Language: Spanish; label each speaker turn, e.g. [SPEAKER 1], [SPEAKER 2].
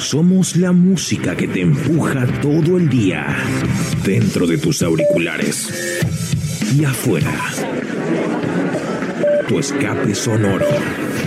[SPEAKER 1] Somos la música que te empuja todo el día, dentro de tus auriculares y afuera. Tu escape sonoro.